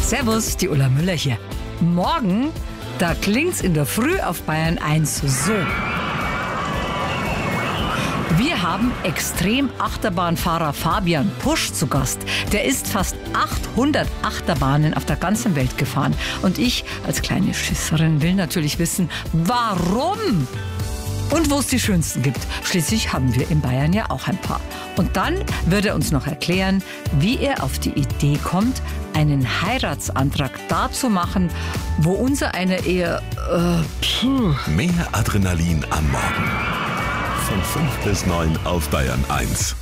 Servus, die Ulla Müller hier. Morgen, da klingt's in der Früh auf Bayern 1 so. Wir haben Extrem-Achterbahnfahrer Fabian Pusch zu Gast. Der ist fast 800 Achterbahnen auf der ganzen Welt gefahren. Und ich als kleine Schisserin will natürlich wissen, warum? Und wo es die schönsten gibt. Schließlich haben wir in Bayern ja auch ein paar. Und dann wird er uns noch erklären, wie er auf die Idee kommt, einen Heiratsantrag da zu machen, wo unser einer eher... Mehr Adrenalin am Morgen. Von 5 bis 9 auf Bayern 1.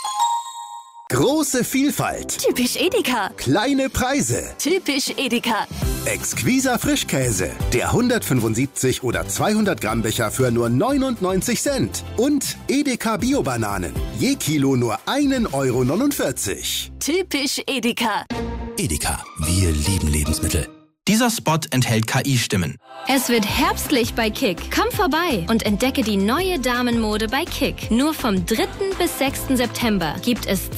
Große Vielfalt. Typisch Edeka. Kleine Preise. Typisch Edeka. Exquiser Frischkäse. Der 175 oder 200 Gramm Becher für nur 99 Cent. Und Edeka Bio-Bananen. Je Kilo nur 1,49 €. Typisch Edeka. Edeka, wir lieben Lebensmittel. Dieser Spot enthält KI-Stimmen. Es wird herbstlich bei Kick. Komm vorbei und entdecke die neue Damenmode bei Kick. Nur vom 3. bis 6. September gibt es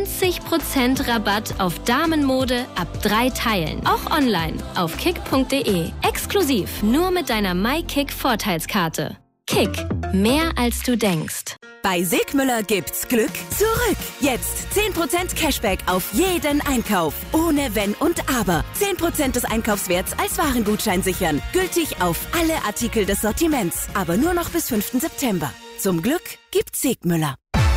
20% Rabatt auf Damenmode ab 3 Teilen. Auch online auf kick.de. Exklusiv nur mit deiner MyKick-Vorteilskarte. Kick. Mehr als du denkst. Bei Sigmüller gibt's Glück zurück. Jetzt 10% Cashback auf jeden Einkauf. Ohne Wenn und Aber. 10% des Einkaufswerts als Warengutschein sichern. Gültig auf alle Artikel des Sortiments. Aber nur noch bis 5. September. Zum Glück gibt's Sigmüller.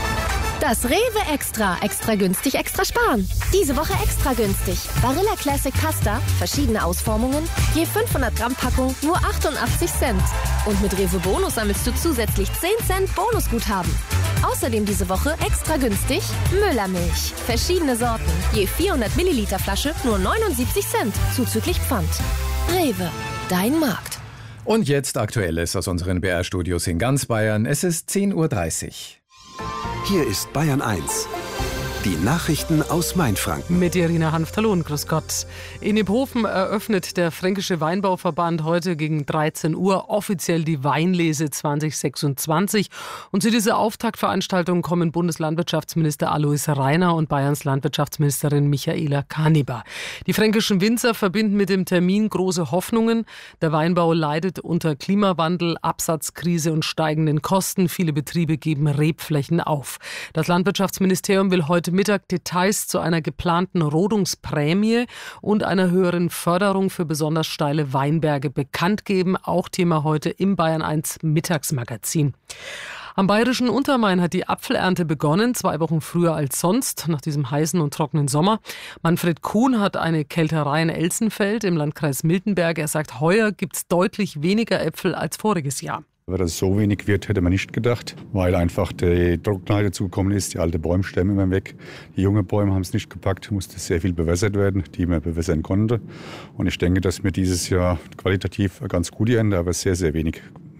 Das Rewe Extra. Extra günstig, extra sparen. Diese Woche extra günstig. Barilla Classic Pasta, verschiedene Ausformungen, je 500 Gramm Packung, nur 88 Cent. Und mit Rewe Bonus sammelst du zusätzlich 10 Cent Bonusguthaben. Außerdem diese Woche extra günstig Müllermilch. Verschiedene Sorten, je 400 Milliliter Flasche, nur 79 Cent, zuzüglich Pfand. Rewe, dein Markt. Und jetzt Aktuelles aus unseren BR-Studios in ganz Bayern. Es ist 10:30 Uhr. Hier ist Bayern 1. Die Nachrichten aus Mainfranken. Mit Irina Hanft-Hallo und grüß Gott. In Iphofen eröffnet der Fränkische Weinbauverband heute gegen 13 Uhr offiziell die Weinlese 2026. Und zu dieser Auftaktveranstaltung kommen Bundeslandwirtschaftsminister Alois Rainer und Bayerns Landwirtschaftsministerin Michaela Kaniber. Die fränkischen Winzer verbinden mit dem Termin große Hoffnungen. Der Weinbau leidet unter Klimawandel, Absatzkrise und steigenden Kosten. Viele Betriebe geben Rebflächen auf. Das Landwirtschaftsministerium will heute Mittag Details zu einer geplanten Rodungsprämie und einer höheren Förderung für besonders steile Weinberge bekannt geben. Auch Thema heute im Bayern 1 Mittagsmagazin. Am bayerischen Untermain hat die Apfelernte begonnen, 2 Wochen früher als sonst, nach diesem heißen und trockenen Sommer. Manfred Kuhn hat eine Kälterei in Elsenfeld im Landkreis Miltenberg. Er sagt, heuer gibt es deutlich weniger Äpfel als voriges Jahr. Aber dass es so wenig wird, hätte man nicht gedacht, weil einfach die Trockenheit dazugekommen ist. Die alten Bäume immer weg. Die jungen Bäume haben es nicht gepackt, musste sehr viel bewässert werden, die man bewässern konnte. Und ich denke, dass wir dieses Jahr qualitativ eine ganz gute Ernte, aber sehr, sehr wenig